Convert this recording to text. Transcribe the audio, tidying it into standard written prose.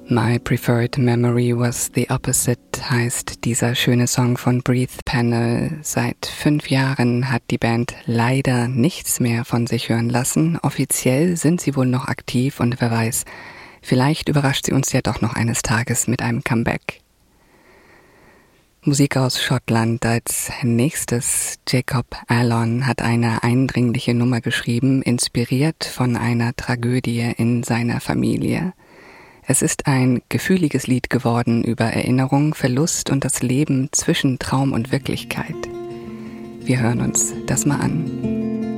My Preferred Memory Was the Opposite heißt dieser schöne Song von Breathe Panel. Seit 5 Jahren hat die Band leider nichts mehr von sich hören lassen. Offiziell sind sie wohl noch aktiv und wer weiß, vielleicht überrascht sie uns ja doch noch eines Tages mit einem Comeback. Musik aus Schottland als nächstes. Jacob Allen hat eine eindringliche Nummer geschrieben, inspiriert von einer Tragödie in seiner Familie. Es ist ein gefühliges Lied geworden über Erinnerung, Verlust und das Leben zwischen Traum und Wirklichkeit. Wir hören uns das mal an.